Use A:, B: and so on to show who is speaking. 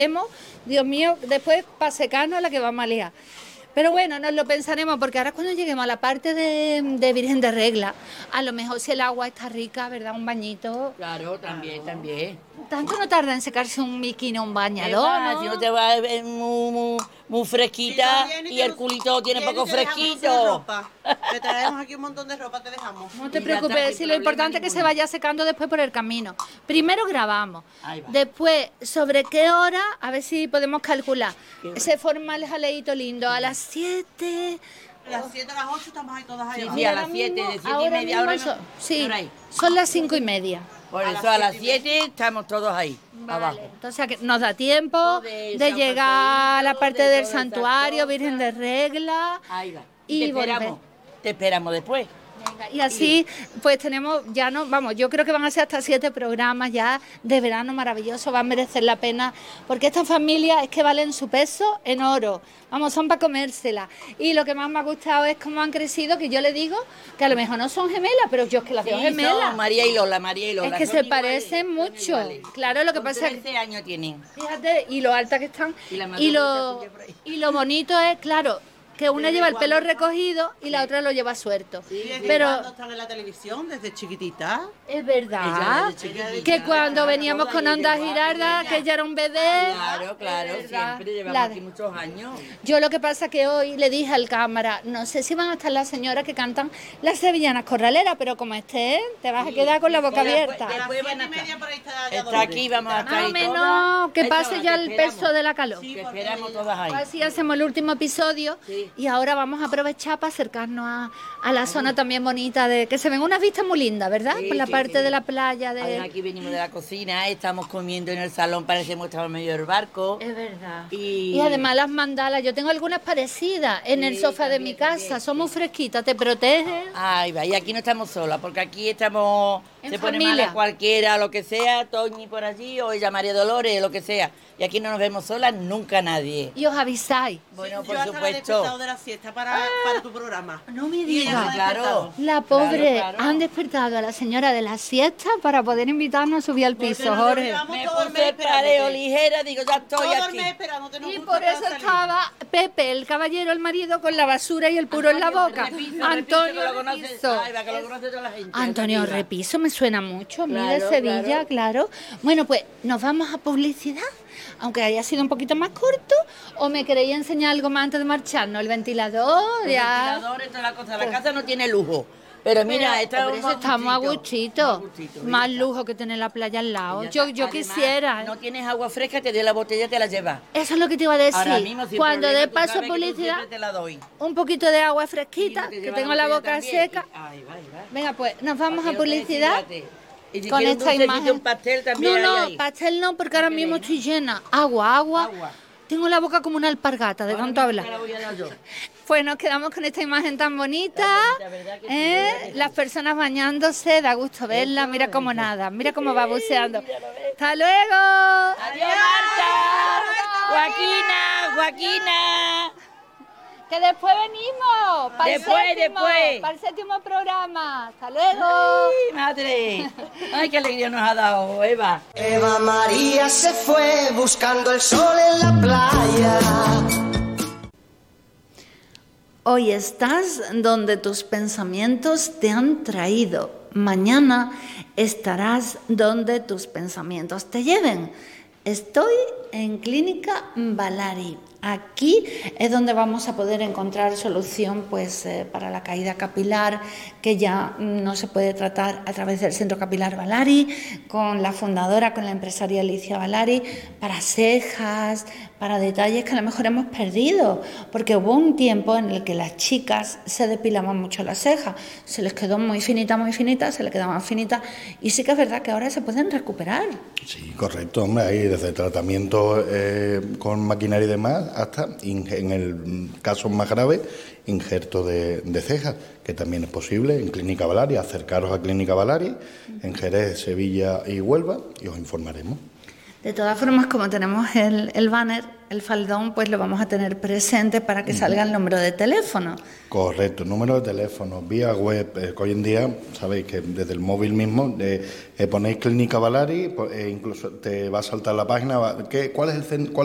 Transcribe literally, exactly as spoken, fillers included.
A: Dios mío, después para secarnos la que vamos a liar. Pero bueno, nos lo pensaremos, porque ahora cuando lleguemos a la parte de, de Virgen de Regla, a lo mejor si el agua está rica, ¿verdad? Un bañito.
B: Claro, también, también.
A: Tanto no tarda en secarse un bikini o un bañador,
B: va,
A: ¿no?
B: Si no te va a ver muy, muy, muy fresquita y el culito tiene poco fresquito.
C: Te traemos aquí un montón de ropa, te dejamos.
A: No te preocupes, si lo importante es que se vaya secando después por el camino. Primero grabamos, después sobre qué hora, a ver si podemos calcular. Se forma el jaleíto lindo a las siete.
C: A las siete, a las ocho estamos ahí todas ahí.
B: Sí, sí, a las siete, de siete y media. Ahora
A: son, sí, son las cinco y media.
B: Por eso a las siete estamos todos ahí,
A: vale,
B: abajo.
A: Entonces nos da tiempo de, de llegar a la parte del santuario, Virgen de Regla.
B: Ahí va.
A: Y,
B: y te esperamos,
A: volver.
B: te esperamos después.
A: Venga, y así pues tenemos, ya no, vamos, yo creo que van a ser hasta siete programas ya de verano maravillosos, va a merecer la pena, porque esta familia es que valen su peso en oro, vamos, son para comérsela. Y lo que más me ha gustado es cómo han crecido, que yo le digo que a lo mejor no son gemelas, pero yo es que las veo
B: sí,
A: gemelas.
B: Son María y Lola, María y Lola.
A: Es que se parecen iguales, mucho. Claro, lo que
B: con
A: pasa es que
B: trece años tienen.
A: Fíjate, y lo alta que están.
B: Y,
A: y, lo, y lo bonito es, claro, que una lleva el pelo recogido y la otra lo lleva suelto.
C: Sí,
A: pero
C: cuando están en la televisión desde chiquitita.
A: Es verdad que cuando veníamos con Onda Girarda, que ella era un bebé.
B: Claro, claro, siempre llevamos
A: la,
B: aquí muchos años.
A: Yo lo que pasa que hoy le dije al cámara, no sé si van a estar las señoras que cantan las sevillanas corraleras, pero como estén, te vas a quedar con la boca abierta.
C: Después van a media por ahí está,
B: está aquí, vamos a estar
A: más o menos que pase ya el peso de la calor.
B: Sí, que esperamos todas ahí.
A: Así hacemos el último episodio. Sí. Y ahora vamos a aprovechar para acercarnos a, a la zona también bonita, de que se ven unas vistas muy lindas, ¿verdad? Sí, por la sí, parte sí. de la playa. De...
B: Ver, aquí venimos de la cocina, estamos comiendo en el salón, parecemos estar en medio del barco.
A: Es verdad.
B: Y,
A: y además las mandalas, yo tengo algunas parecidas en sí, el sofá también, de mi casa, también, son muy fresquitas, te protegen.
B: Ay, va, y aquí no estamos solas, porque aquí estamos,
A: en
B: se
A: familia.
B: Pone mala cualquiera, lo que sea, Toñi por allí, o ella María Dolores, lo que sea. Y aquí no nos vemos solas nunca nadie.
A: Y os avisáis.
C: Bueno, sí, por yo supuesto. Hasta la he despertado de la siesta para, ah, para tu programa.
A: No me digas.
B: Claro.
A: La pobre, claro, claro. Han despertado a la señora de la siesta para poder invitarnos a subir al piso, Jorge.
B: Me puse pareo ligera, digo, ya estoy
C: todo
B: aquí.
C: No
A: y por eso estaba Pepe, el caballero, el marido, con la basura y el puro
B: Antonio,
A: en la boca.
B: Repiso,
A: Antonio
B: Repiso.
A: Repiso.
B: Ay, va, que lo conoce toda la gente.
A: Antonio Repiso, me suena mucho, a mí
B: claro,
A: de Sevilla, claro. claro. Bueno, pues nos vamos a publicidad, aunque haya sido un poquito más corto, o me queréis enseñar algo más antes de marcharnos, el ventilador,
B: el
A: ya.
B: ventilador, esta es la cosa, la casa no tiene lujo. Pero mira,
A: pero, pero estamos a gustito, más lujo que tener la playa al lado. Yo, yo
B: Además,
A: quisiera.
B: No tienes agua fresca, te doy la botella, te la llevas.
A: Eso es lo que te iba a decir.
B: Ahora mismo,
A: cuando
B: problema,
A: dé paso a publicidad,
B: te la doy.
A: un poquito de agua fresquita, sí, que tengo la, la boca
B: también.
A: seca.
B: Y, ay, va, va.
A: Venga, pues nos vamos a publicidad.
B: Y si
A: con esta
B: un
A: imagen.
B: Un pastel también
A: no, no,
B: hay ahí.
A: pastel no, porque ahora mismo estoy llena. Agua, agua. agua. Tengo la boca como una alpargata de tanto hablar. Pues nos quedamos con esta imagen tan bonita, ¿eh? Las personas bañándose, da gusto verla, mira como nada, mira cómo va buceando. ¡Hasta luego!
B: ¡Adiós, Marta! ¡Joaquina! ¡Joaquina!
A: Que después venimos, para
B: después,
A: el séptimo,
B: después.
A: para el séptimo programa. ¡Hasta luego!
B: ¡Ay, madre! ¡Ay, qué alegría nos ha dado, Eva!
D: Eva María se fue buscando el sol en la playa.
A: Hoy estás donde tus pensamientos te han traído. Mañana estarás donde tus pensamientos te lleven. Estoy en Clínica Balari. Aquí es donde vamos a poder encontrar solución pues, eh, para la caída capilar, que ya no se puede tratar a través del Centro Capilar Balari, con la fundadora, con la empresaria Alicia Balari, para cejas, para detalles que a lo mejor hemos perdido, porque hubo un tiempo en el que las chicas se depilaban mucho las cejas, se les quedó muy finita, muy finita, se les quedaban finitas, y sí que es verdad que ahora se pueden recuperar.
E: Sí, correcto, hombre, ahí desde tratamientos eh, con maquinaria y demás, hasta, en el caso más grave, injerto de, de cejas, que también es posible en Clínica Balari. Acercaros a Clínica Balari, en Jerez, Sevilla y Huelva, y os informaremos.
A: De todas formas, como tenemos el, el banner, el faldón pues lo vamos a tener presente para que salga el número de teléfono.
E: Correcto, número de teléfono, vía web, eh, que hoy en día sabéis que desde el móvil mismo eh, eh, ponéis Clínica Valari, pues, eh, incluso te va a saltar la página, va- ¿qué, ¿cuál es el centro?